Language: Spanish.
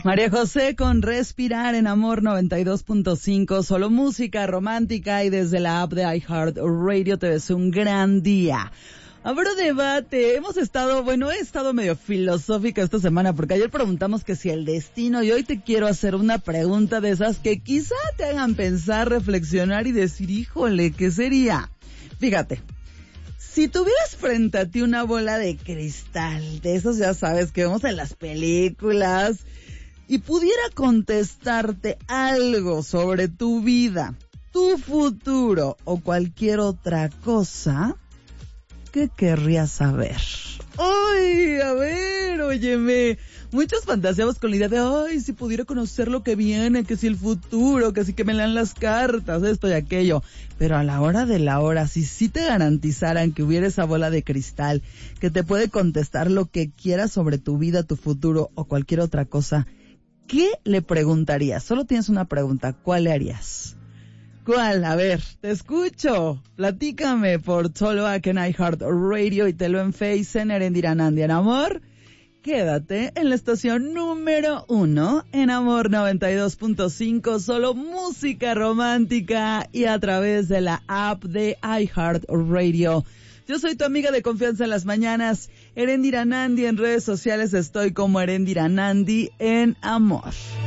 María José con Respirar en Amor 92.5, solo música romántica y desde la app de iHeartRadio te deseo un gran día. Abro debate, he estado medio filosófica esta semana porque ayer preguntamos que si el destino y hoy te quiero hacer una pregunta de esas que quizá te hagan pensar, reflexionar y decir, híjole, ¿qué sería? Fíjate. Si tuvieras frente a ti una bola de cristal, de esos ya sabes que vemos en las películas, y pudiera contestarte algo sobre tu vida, tu futuro o cualquier otra cosa, ¿qué querrías saber? ¡Ay! A ver, óyeme. Muchos fantaseamos con la idea de, ay, si pudiera conocer lo que viene, que si el futuro, que si que me lean las cartas, esto y aquello. Pero a la hora de la hora, si sí te garantizaran que hubiera esa bola de cristal, que te puede contestar lo que quieras sobre tu vida, tu futuro o cualquier otra cosa, ¿qué le preguntarías? Solo tienes una pregunta, ¿cuál le harías? ¿Cuál? A ver, te escucho. Platícame por Toloac en iHeartRadio y Telo en Face en Erendira Nandi en Amor. Quédate en la estación número 1 en Amor 92.5, solo música romántica y a través de la app de iHeartRadio. Yo soy tu amiga de confianza en las mañanas, Erendira Nandi. En redes sociales estoy como Erendira Nandi en Amor.